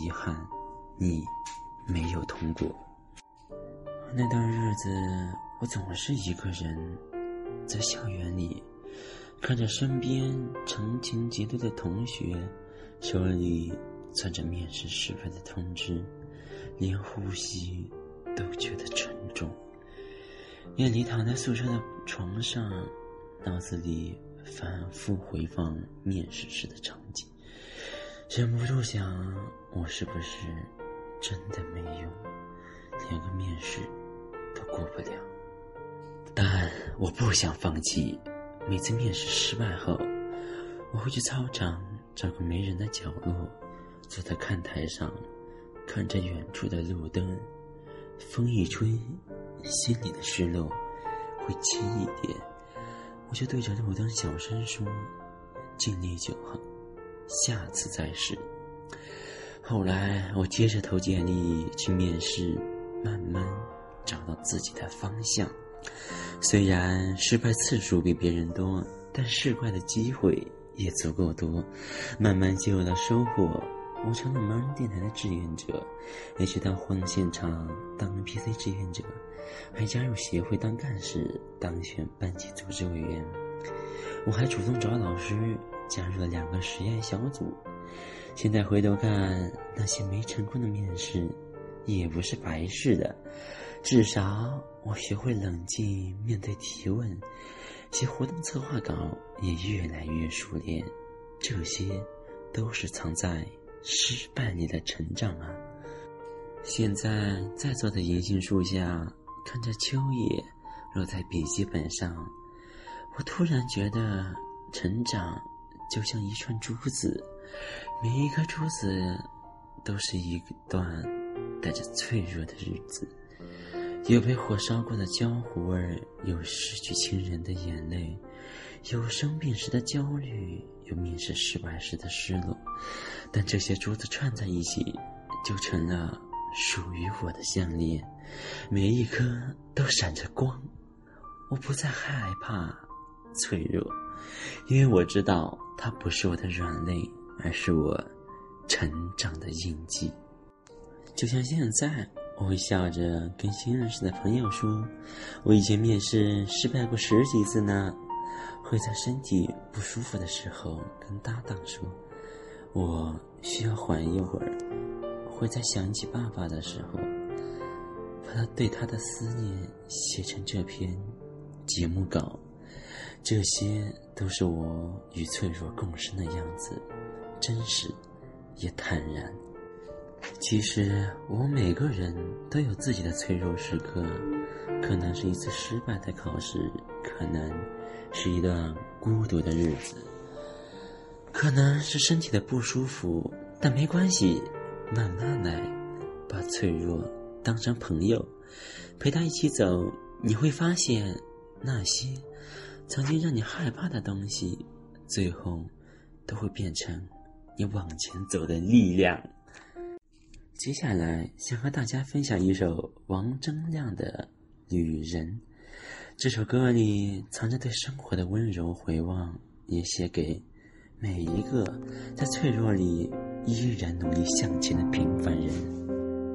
遗憾，你没有通过。那段日子，我总是一个人在校园里，看着身边成群结队的同学手里攥着面试失败的通知，连呼吸都觉得沉重。夜里躺在宿舍的床上，脑子里反复回放面试时的场景，忍不住想，我是不是真的没用，连个面试都过不了。但我不想放弃，每次面试失败后，我会去操场找个没人的角落，坐在看台上，看着远处的路灯，风一吹，心里的失落会轻一点，我就对着路灯小声说，尽力就好，下次再试。后来我接着投简历去面试，慢慢找到自己的方向。虽然失败次数比别人多，但试怪的机会也足够多，慢慢就有了收获。我成了盲人电台的志愿者，也去到活动现场当 PC 志愿者，还加入协会当干事，当选班级组织委员。我还主动找老师加入了2个实验小组。现在回头看，那些没成功的面试也不是白试的，至少我学会冷静面对提问，写活动策划稿也越来越熟练。这些都是藏在失败里的成长啊！现在在座的银杏树下，看着秋叶落在笔记本上，我突然觉得成长就像一串珠子，每一颗珠子都是一段带着脆弱的日子，有被火烧过的焦糊味，有失去亲人的眼泪，有生病时的焦虑，有面试失败时的失落。但这些珠子串在一起，就成了属于我的项链，每一颗都闪着光。我不再害怕脆弱，因为我知道它不是我的软肋，而是我成长的印记。就像现在，我会笑着跟新认识的朋友说，我以前面试失败过10几次呢。会在身体不舒服的时候跟搭档说，我需要缓一会儿。会在想起爸爸的时候，把他对他的思念写成这篇节目稿。这些都是我与脆弱共生的样子，真实也坦然。其实我们每个人都有自己的脆弱时刻，可能是一次失败的考试，可能是一段孤独的日子，可能是身体的不舒服，但没关系，慢慢来，把脆弱当成朋友，陪他一起走，你会发现那些曾经让你害怕的东西，最后都会变成你往前走的力量。接下来想和大家分享一首王铮亮的《旅人》。这首歌里藏着对生活的温柔回望，也写给每一个在脆弱里依然努力向前的平凡人。